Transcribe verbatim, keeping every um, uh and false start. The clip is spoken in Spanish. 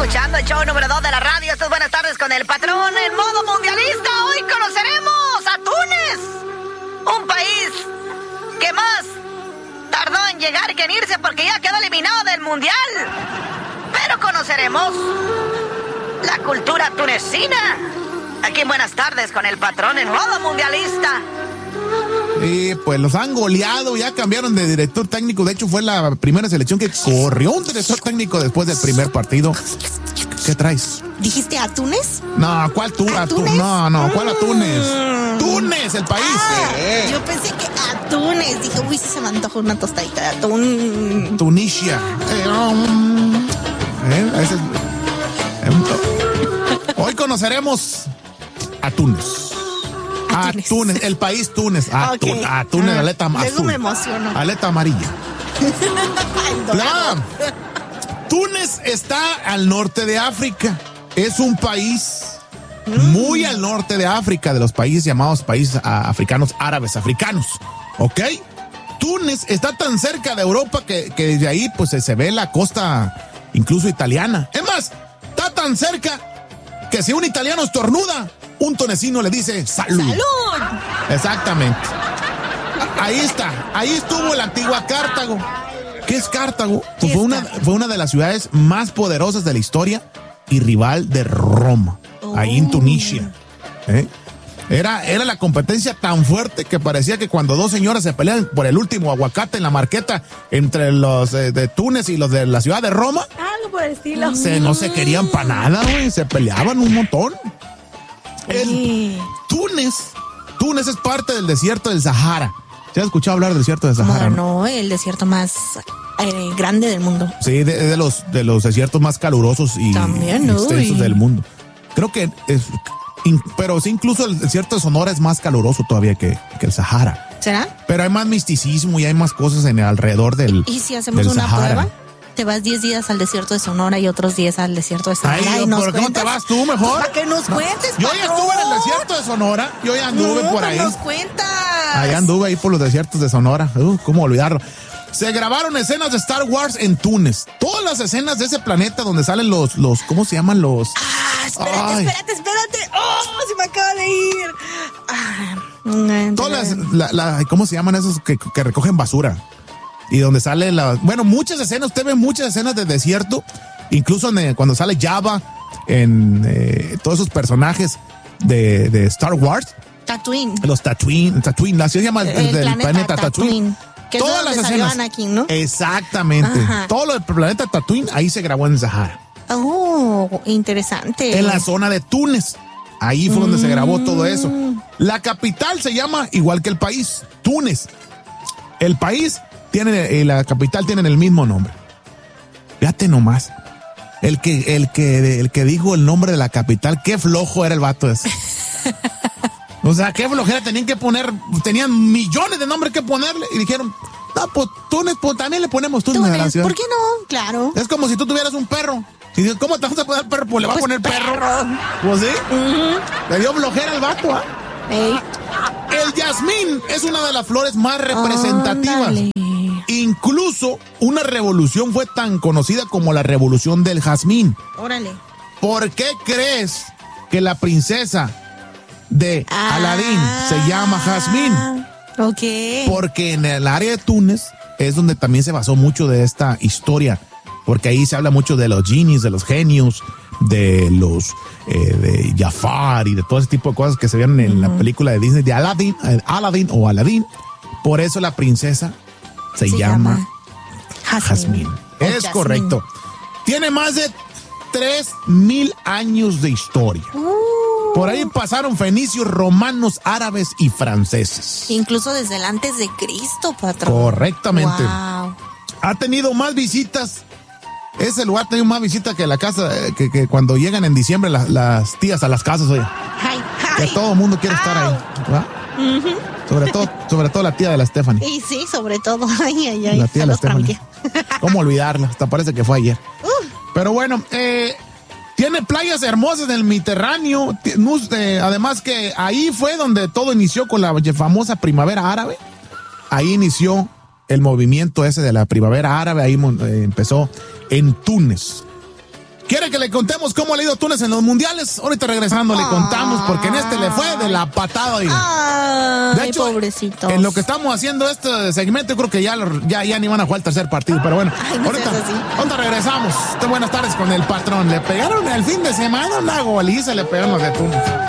escuchando el show número dos de la radio. Estas buenas tardes con el patrón en modo mundialista. Hoy conoceremos a Túnez, un país que más tardó en llegar que en irse porque ya quedó eliminado del mundial. Pero conoceremos la cultura tunecina. Aquí en Buenas Tardes con el patrón en modo mundialista. Y pues los han goleado, ya cambiaron de director técnico. De hecho, fue la primera selección que corrió un director técnico después del primer partido. ¿Qué traes? ¿Dijiste a Túnez? No, ¿cuál tú? ¿A ¿A Túnez? No, no, ¿cuál a Túnez? Mm. Túnez, el país. Ah, eh. Yo pensé que a Túnez. Dije, uy, sí se me antoja una tostadita de atún. Tunisia. Eh, um, eh, ese es- eh, hoy conoceremos a Túnez. A A Túnez. Túnez, el país Túnez. A, Ok. Tú- a Túnez, Ah, aleta azul. luego me emociono. Aleta amarilla. Ay, dorado. La- Túnez está al norte de África. Es un país muy al norte de África, de los países llamados países ah, africanos, árabes africanos. ¿Ok? Túnez está tan cerca de Europa que, que desde ahí pues se, se ve la costa incluso italiana. Es más, está tan cerca que si un italiano estornuda, un tunecino le dice salud. ¡Salud! Exactamente. Ahí está. Ahí estuvo la antigua Cartago. ¿Qué es Cartago? Pues ¿Qué fue, es una, Cartago? fue una de las ciudades más poderosas de la historia y rival de Roma, ahí en Oh. Tunisia. ¿Eh? Era, era la competencia tan fuerte que parecía que cuando dos señoras se pelean por el último aguacate en la marqueta entre los eh, de Túnez y los de la ciudad de Roma, Algo por el estilo. se, no se querían para nada, güey, se peleaban un montón. El, Sí. Túnez, Túnez es parte del desierto del Sahara. ¿Se has escuchado hablar del desierto del Sahara? no? Bueno, el desierto más eh, grande del mundo. Sí, de, de los de los desiertos más calurosos y También, y extensos uy. del mundo. Creo que es, in- pero sí, incluso el desierto de Sonora es más caluroso todavía que, que el Sahara. ¿Será? Pero hay más misticismo y hay más cosas en el alrededor del ¿Y si hacemos del una Sahara. prueba? Te vas diez días al desierto de Sonora y otros diez al desierto de Sahara. Ay, y nos ¿por qué no cuentas. te vas tú mejor? Para que nos No. cuentes, Yo ya patrón. estuve en el desierto de Sonora, yo ya anduve No, por pues ahí. nos cuentas. Allá anduve ahí por los desiertos de Sonora. Uh, ¿Cómo olvidarlo? Se grabaron escenas de Star Wars en Túnez. Todas las escenas de ese planeta donde salen los, los, ¿cómo se llaman los? Ah, espérate, Ay. espérate, espérate. ¡Oh, se me acaba de ir! Ah, mm, Todas las, la, la- ¿cómo se llaman esos que, que recogen basura? Y donde sale la, bueno, muchas escenas, usted ve muchas escenas de desierto, incluso en, eh, cuando sale Jabba, en eh, todos esos personajes de, de Star Wars, Tatooine. los Tatooine, Tatooine, así se llama el, El del planeta planeta Tatooine. Tatooine, que es de Todas donde las salió escenas. Anakin, ¿no? Exactamente. Ajá. Todo lo del planeta Tatooine ahí se grabó en el Sahara. Oh, interesante. En la zona de Túnez. Ahí fue donde se grabó todo eso. La capital se llama igual que el país, Túnez. El país tiene, y la capital tienen el mismo nombre. Fíjate nomás. El que, el que, el que dijo el nombre de la capital, qué flojo era el vato ese. O sea, qué flojera, tenían que poner, tenían millones de nombres que ponerle y dijeron, no, pues Túnez, pues también le ponemos Túnez, a la Túnez, ciudad. ¿por qué no? Claro. Es como si tú tuvieras un perro. Y dices, ¿cómo te vas a poner perro? Pues le vas Pues a poner perro. perro. Pues sí. Le dio flojera al vato, ¿ah? Ey. El jazmín es una de las flores más representativas. Ándale. Incluso una revolución fue tan conocida como la revolución del jazmín. Órale. ¿Por qué crees que la princesa de Ah. Aladín se llama Jazmín? Ok. Porque en el área de Túnez es donde también se basó mucho de esta historia. Porque ahí se habla mucho de los genies, de los genios, de los eh, de Jafar y de todo ese tipo de cosas que se vieron en la película de Disney de Aladdin, eh, Aladdin o Aladín. Por eso la princesa se, Se llama, llama Jazmín. O Es Jasmine. correcto. Tiene más de tres mil años de historia. Uh, Por ahí pasaron fenicios, romanos, árabes y franceses. incluso desde el antes de Cristo, patrón. Correctamente. Wow. Ha tenido más visitas. Ese lugar ha tenido más visitas que la casa, eh, que, que cuando llegan en diciembre las, las tías a las casas, oye. Ay, Que ay. todo el mundo quiere estar ahí. ¿verdad? Sobre todo, sobre todo la tía de la Stephanie. Y sí, sobre todo. Ay, ay, ay. La tía de la Saludos para mi Stephanie. tía. ¿Cómo olvidarla? Hasta parece que fue ayer. Pero bueno, eh, tiene playas hermosas en el Mediterráneo. Ti- nus- eh, además que ahí fue donde todo inició con la famosa primavera árabe. Ahí inició el movimiento ese de la primavera árabe. Ahí mo- eh, empezó en Túnez. ¿Quiere que le contemos cómo le ha ido a Túnez en los mundiales? Ahorita regresando le contamos, porque en este le fue de la patada. Oiga. Ay, de hecho, pobrecitos. en lo que estamos haciendo este segmento, yo creo que ya, ya, ya ni van a jugar el tercer partido. Pero bueno, Ay, no ahorita, seas así. ahorita regresamos. Buenas tardes con el patrón. Le pegaron el fin de semana una goliza, le pegaron los de Túnez.